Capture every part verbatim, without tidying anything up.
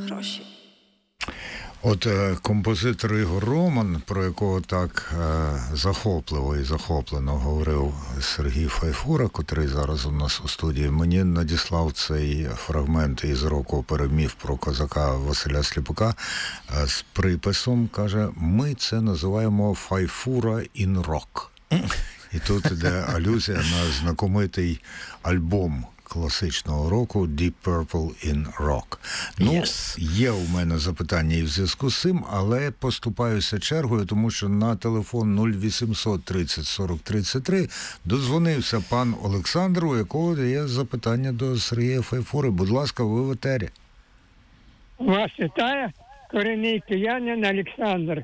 гроші. От е, композитор Ігор Роман, про якого так е, захопливо і захоплено говорив Сергій Файфура, котрий зараз у нас у студії, мені надіслав цей фрагмент із рок-опери «Міф про козака» Василя Сліпака е, з приписом, каже, ми це називаємо «Файфура in rock». І тут іде алюзія на знакомитий альбом класичного року «Deep Purple in Rock». Ну, yes. Є у мене запитання і в зв'язку з цим, але поступаюся чергою, тому що на телефон нуль вісімсот тридцять сорок тридцять три додзвонився пан Олександр, у якого є запитання до Сергія Файфури. Будь ласка, ви в етері. Вас вітає корінний киянин Олександр.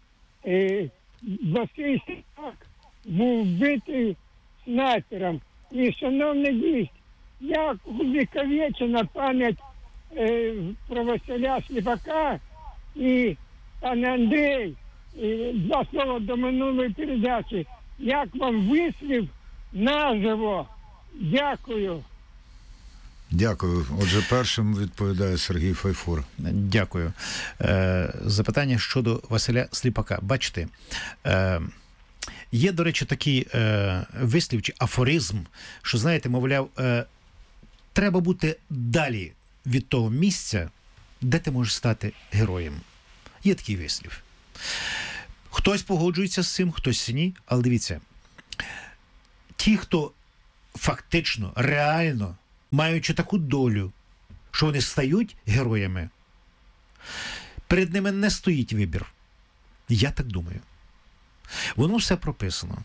І Василь Сліпак був вбитий снайпером. І, шановний гість, як увіковічена пам'ять е, про Василя Сліпака і пане Андрій, і два слова до минулої передачі. Як вам вислів наживо? Дякую. Дякую. Отже, першим відповідає Сергій Файфура. Дякую. Е, запитання щодо Василя Сліпака. Бачите, е, є, до речі, такий е, вислів чи афоризм, що, знаєте, мовляв, е, треба бути далі від того місця, де ти можеш стати героєм. Є такий вислів. Хтось погоджується з цим, хтось ні, але дивіться, ті, хто фактично, реально, маючи таку долю, що вони стають героями, перед ними не стоїть вибір. Я так думаю. Воно все прописано.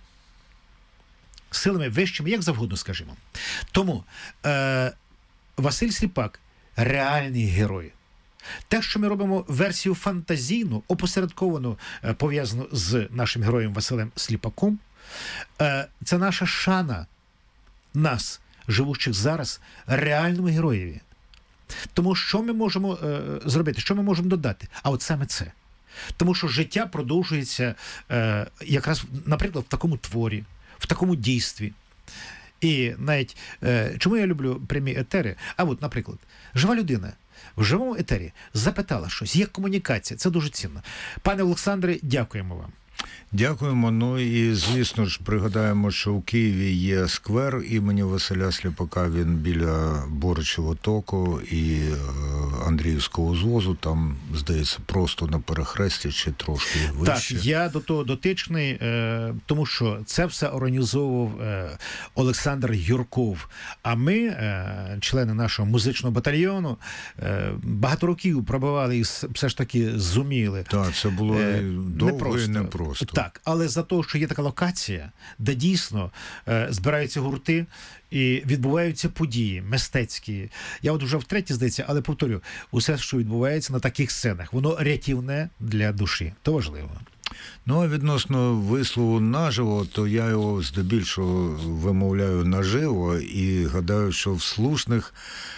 Силами вищими, як завгодно, скажімо. Тому е, Василь Сліпак – реальний герой. Те, що ми робимо версію фантазійну, опосередковано е, пов'язану з нашим героєм Василем Сліпаком, е, це наша шана нас, живучих зараз, реальному героєві. Тому що ми можемо е, зробити, що ми можемо додати? А от саме це. Тому що життя продовжується е, якраз, наприклад, в такому творі, в такому дійстві. І навіть, е, чому я люблю прямі етери? А от, наприклад, жива людина в живому етері запитала щось, є комунікація, це дуже цінно. Пане Олександре, дякуємо вам. Дякуємо. Ну і, звісно ж, пригадаємо, що у Києві є сквер імені Василя Сліпака, він біля Боричевого току і е, Андріївського узвозу, там, здається, просто на перехресті чи трошки вище. Так, я до того дотичний, е, тому що це все організовував е, Олександр Юрков. А ми, е, члени нашого музичного батальйону, е, багато років пробивали і все ж таки зуміли. Так, це було е, довго і непросто. Так, але за те, що є така локація, де дійсно е, збираються гурти і відбуваються події мистецькі. Я от вже втретє, здається, але повторю, усе, що відбувається на таких сценах, воно рятівне для душі. То важливо. Ну, а відносно вислову «наживо», то я його здебільшого вимовляю «наживо» і гадаю, що в слушних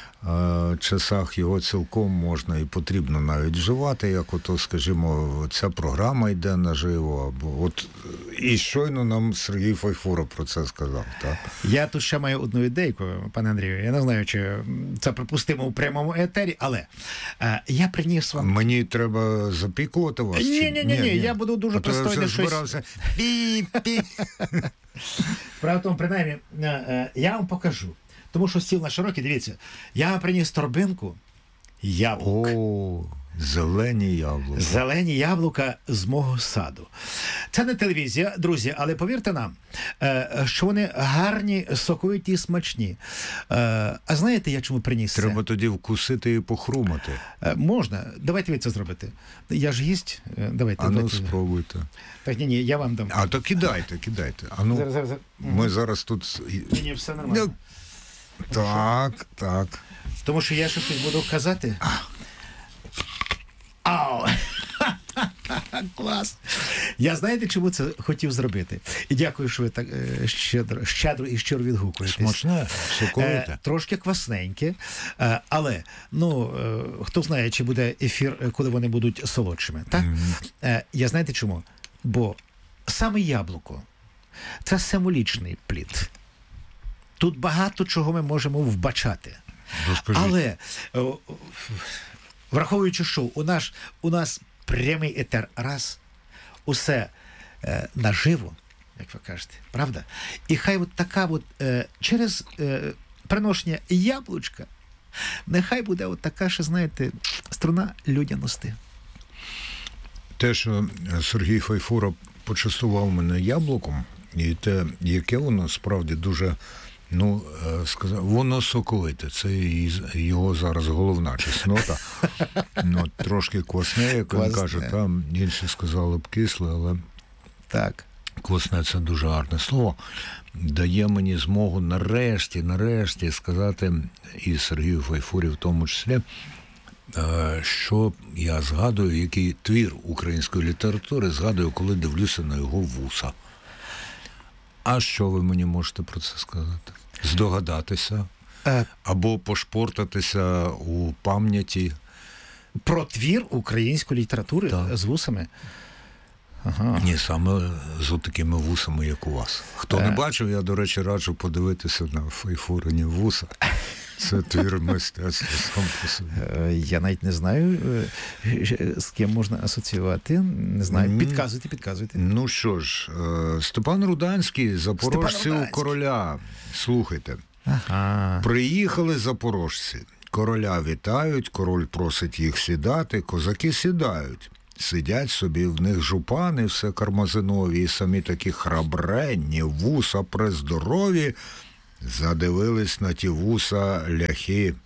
часах його цілком можна і потрібно навіть вживати, як ото, скажімо, ця програма йде наживо, або от і щойно нам Сергій Файфура про це сказав. Так? Я тут ще маю одну ідейку, пане Андрію, я не знаю, чи це припустимо у прямому етері, але е, я приніс вам... Мені треба запікувати вас? Ні-ні-ні, я буду дуже пристойно щось... збирався. Пі-пі. Справа в тому, принаймні, е, е, я вам покажу. Тому що стіл на широкий, дивіться, я приніс торбинку яблук. О, зелені яблука. Зелені яблука з мого саду. Це не телевізія, друзі, але повірте нам, що вони гарні, соковиті і смачні. А знаєте, я чому приніс це? Треба тоді вкусити і похрумати. Можна. Давайте ви це зробите. Я ж їсть. Давайте. А ну, давайте. спробуйте. Так, ні, ні, я вам дам. А то кидайте, кидайте. А ну, зараз, зараз. ми зараз тут... Ні, ні, все нормально. Так, так. Тому що я щось буду казати. Ау! Клас! Я знаєте, чому це хотів зробити? І дякую, що ви так е, щедро, щедро і щиро відгукуєтесь. Смачне, соковите. Е, трошки квасненьке, е, але, ну, е, хто знає, чи буде ефір, коли вони будуть солодшими. Так? Mm-hmm. Е, я знаєте чому? Бо саме яблуко – це символічний плід. Тут багато чого ми можемо вбачати. Розкажіть. Але о, враховуючи, що у нас, у нас прямий етер раз, усе е, наживо, як ви кажете, правда? І хай от така от е, через е, приношення яблучка, нехай буде от така, що, знаєте, струна людяності. Те, що Сергій Файфура почастував мене яблуком, і те, яке воно справді дуже, ну, сказав, воно соковите. Це його зараз головна чеснота. Ну, трошки квасне, як він каже, там інші сказали б кисле, але так. Квасне – це дуже гарне слово. Дає мені змогу нарешті, нарешті сказати, і Сергію Файфурі в тому числі, що я згадую, який твір української літератури згадую, коли дивлюся на його вуса. А що ви мені можете про це сказати? Здогадатися? Або пошпортатися у пам'яті? Про твір української літератури так. з вусами? Ага. Ні, саме з такими вусами, як у вас. Хто не бачив, я, до речі, раджу подивитися на Файфурині вуса. Це твір мистецтва сам по собі. Я навіть не знаю, з ким можна асоціювати. Не знаю. Підказуйте, підказуйте. Ну що ж, Степан Руданський, запорожці у короля. Слухайте. Ага. Приїхали запорожці. Короля вітають, король просить їх сідати, козаки сідають. Сидять собі, в них жупани, все кармазинові, і самі такі храбренні, вуса прездорові, задивились на ті вуса ляхи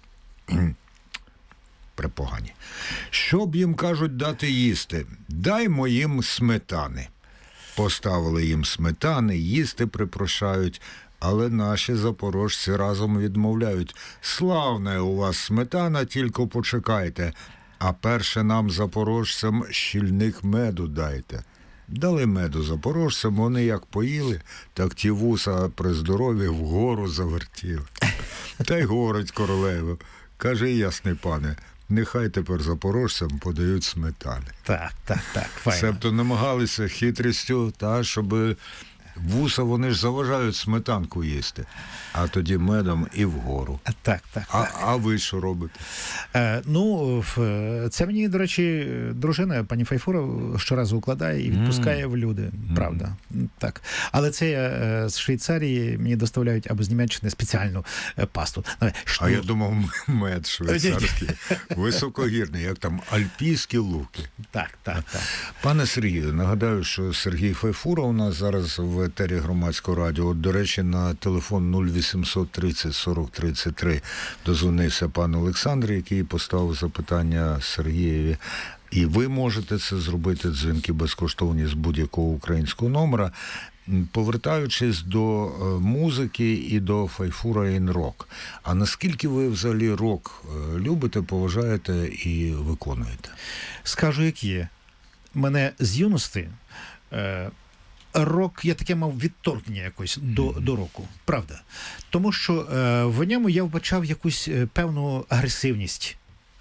препогані. Що б їм, кажуть, дати їсти? Даймо їм сметани. Поставили їм сметани, їсти припрошають, але наші запорожці разом відмовляють. Славна у вас сметана, тільки почекайте. А перше нам, запорожцям, щільник меду дайте. Дали меду запорожцям, вони як поїли, так ті вуса при здоров'ї вгору завертіли. Та й говорить королева, каже, ясний пане, нехай тепер запорожцям подають сметани. Так, так, так, файно. Себто намагалися хитрістю, та, щоб вуса, вони ж заважають сметанку їсти, а тоді медом і вгору. Так, так, а, так. А ви що робите? Е, ну, це мені, до речі, дружина, пані Файфура, щоразу укладає і відпускає mm. в люди, mm. правда. Так. Але це е, з Швейцарії мені доставляють або з Німеччини спеціальну е, пасту. Що... А я думав, мед швейцарський, високогірний, як там альпійські луки. Так, так, так. Пане Сергію, нагадаю, що Сергій Файфура у нас зараз в етері Громадського радіо. От, до речі, на телефон нуль вісімсот тридцять сорок тридцять три дозвонився пан Олександр, який поставив запитання Сергієві. І ви можете це зробити, дзвінки безкоштовні з будь-якого українського номера. Повертаючись до музики і до Файфура ін-рок. А наскільки ви взагалі рок любите, поважаєте і виконуєте? Скажу, як є. Мене з юності е, рок, я таке мав відторгнення якось до, mm-hmm. до року, правда. Тому що е, в ньому я вбачав якусь е, певну агресивність.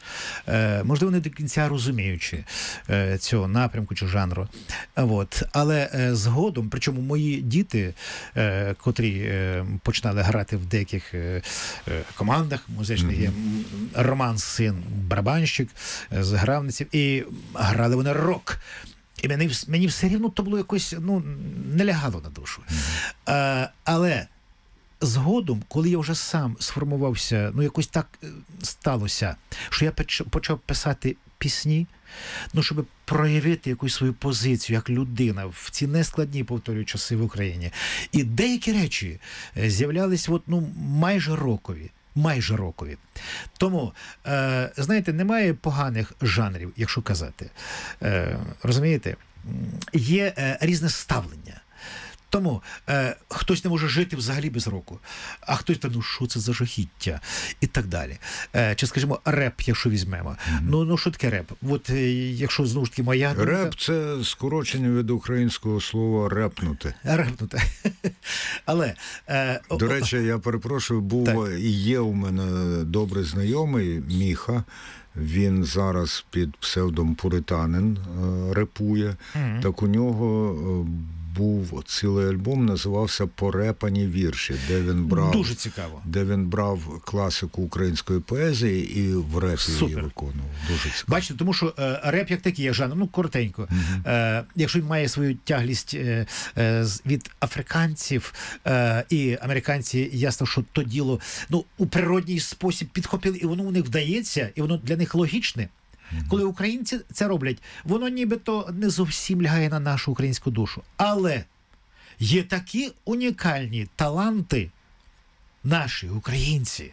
Е, можливо, не до кінця розуміючи е, цього напрямку чи жанру. От. Але е, згодом, причому мої діти, е, котрі е, починали грати в деяких е, командах музичних, є mm-hmm. Роман, син, барабанщик з Гравниців, і грали вони рок. І мені, мені все рівно то було якось, ну, не лягало на душу. Mm-hmm. Е, але згодом, коли я вже сам сформувався, ну якось так сталося, що я почав писати пісні, ну, щоб проявити якусь свою позицію як людина в ці нескладні, повторюю, часи в Україні. І деякі речі з'являлись от, ну, майже рокові. Майже рокові. Тому, е, знаєте, немає поганих жанрів, якщо казати. Е, розумієте? Є е, різне ставлення. Тому е, хтось не може жити взагалі без року, а хтось там, ну що це за жахіття, і так далі. Е, чи, скажімо, реп, якщо візьмемо. Mm-hmm. Ну, ну, що таке реп? От, е, якщо, знову ж таки, моя думка... Реп – це скорочення від українського слова «репнути». Репнути. Але... Е, До речі, я перепрошую, був так. і є у мене добрий знайомий, Міха. Він зараз під псевдом Пуританин репує. Mm-hmm. Так у нього... був цілий альбом, називався «Порепані вірші», де він брав, Дуже цікаво. де він брав класику української поезії і в репі Супер. її виконував. Дуже цікаво. Бачите, тому що е, реп як такий, як жанр, ну коротенько. Е, якщо він має свою тяглість е, е, з- від африканців е, і американці, ясно, що то діло ну, у природній спосіб підхопили, і воно у них вдається, і воно для них логічне. Коли українці це роблять, воно нібито не зовсім лягає на нашу українську душу. Але є такі унікальні таланти, наші українці,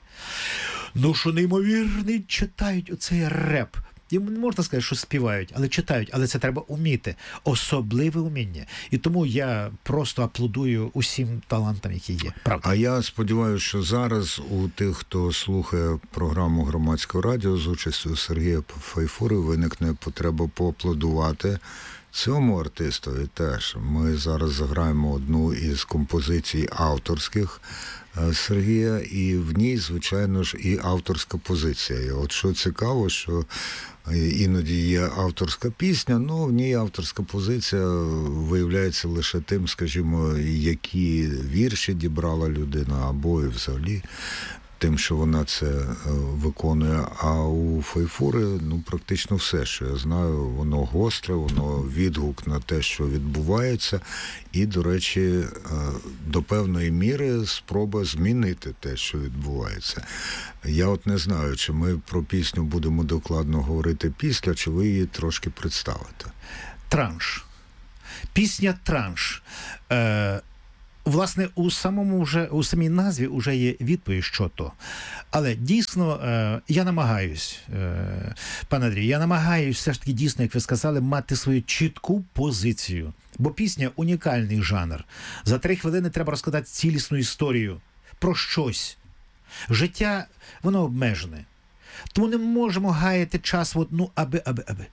ну що неймовірний читають оцей реп. Їм не можна сказати, що співають, але читають, але це треба вміти. Особливе уміння. І тому я просто аплодую усім талантам, які є. Правда. А я сподіваюся, що зараз у тих, хто слухає програму «Громадського радіо» з участю Сергія Файфури, виникне потреба поаплодувати цьому артистові теж. Ми зараз заграємо одну із композицій авторських е, Сергія, і в ній, звичайно ж, і авторська позиція. І от що цікаво, що е, іноді є авторська пісня, але в ній авторська позиція виявляється лише тим, скажімо, які вірші дібрала людина, або і взагалі тим, що вона це е, виконує. А у Файфури, ну, практично все, що я знаю, воно гостре, воно відгук на те, що відбувається, і, до речі, е, до певної міри спроба змінити те, що відбувається. Я от не знаю, чи ми про пісню будемо докладно говорити після, чи ви її трошки представите. Транш. Пісня «Транш». Е, власне, у самому вже, у самій назві вже є відповідь, що то. Але дійсно, е, я намагаюсь, е, пане Андрій, я намагаюсь все ж таки дійсно, як ви сказали, мати свою чітку позицію. Бо пісня – унікальний жанр. За три хвилини треба розказати цілісну історію про щось. Життя, воно обмежене. Тому не можемо гаяти час в одну аби, аби, аби.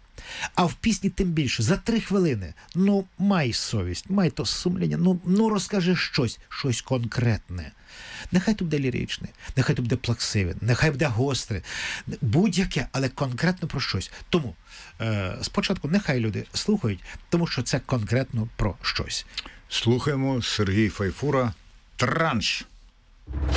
А в пісні тим більше, за три хвилини. Ну, май совість, май то сумління, ну, ну розкажи щось, щось конкретне. Нехай то буде ліричне, нехай то буде плаксиве, нехай буде гостре, будь-яке, але конкретно про щось. Тому е, спочатку нехай люди слухають, тому що це конкретно про щось. Слухаємо Сергій Файфура «Транш».